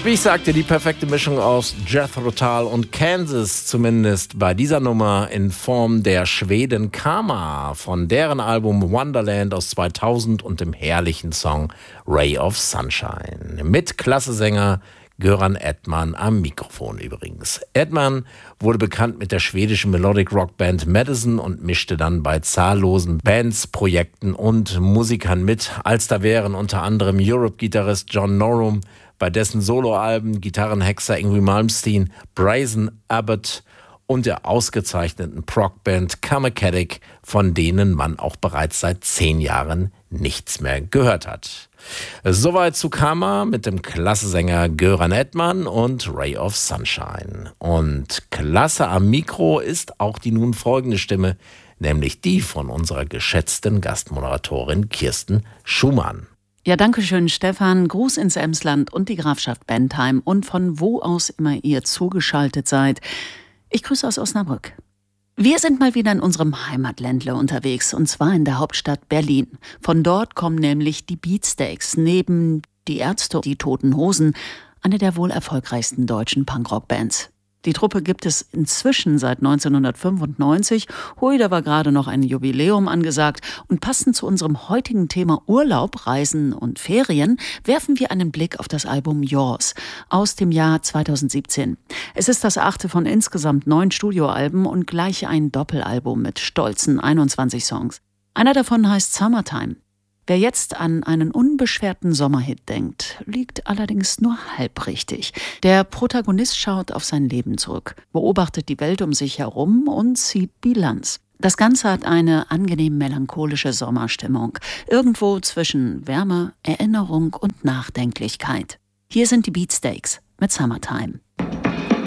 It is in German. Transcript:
Wie ich sagte, die perfekte Mischung aus Jethro Tull und Kansas, zumindest bei dieser Nummer in Form der Schweden Karma von deren Album Wonderland aus 2000 und dem herrlichen Song Ray of Sunshine. Mit Klassesänger Göran Edman am Mikrofon übrigens. Edman wurde bekannt mit der schwedischen Melodic Rock Band Madison und mischte dann bei zahllosen Bands, Projekten und Musikern mit, als da wären unter anderem Europe-Gitarrist John Norum, bei dessen Soloalben Gitarrenhexer Yngwie Malmsteen, Brazen Abbott und der ausgezeichneten Prog-Band Kammerkedic, von denen man auch bereits seit 10 Jahren nichts mehr gehört hat. Soweit zu Karma mit dem Klassesänger Göran Edman und Ray of Sunshine. Und klasse am Mikro ist auch die nun folgende Stimme, nämlich die von unserer geschätzten Gastmoderatorin Kirsten Schumann. Ja, danke schön, Stefan. Gruß ins Emsland und die Grafschaft Bentheim und von wo aus immer ihr zugeschaltet seid. Ich grüße aus Osnabrück. Wir sind mal wieder in unserem Heimatländle unterwegs, und zwar in der Hauptstadt Berlin. Von dort kommen nämlich die Beatsteaks, neben die Ärzte, die Toten Hosen, eine der wohl erfolgreichsten deutschen Punkrock-Bands. Die Truppe gibt es inzwischen seit 1995. Hui, da war gerade noch ein Jubiläum angesagt. Und passend zu unserem heutigen Thema Urlaub, Reisen und Ferien, werfen wir einen Blick auf das Album Yours aus dem Jahr 2017. Es ist das 8. von insgesamt 9 Studioalben und gleich ein Doppelalbum mit stolzen 21 Songs. Einer davon heißt Summertime. Wer jetzt an einen unbeschwerten Sommerhit denkt, liegt allerdings nur halb richtig. Der Protagonist schaut auf sein Leben zurück, beobachtet die Welt um sich herum und zieht Bilanz. Das Ganze hat eine angenehm melancholische Sommerstimmung, irgendwo zwischen Wärme, Erinnerung und Nachdenklichkeit. Hier sind die Beatsteaks mit Summertime.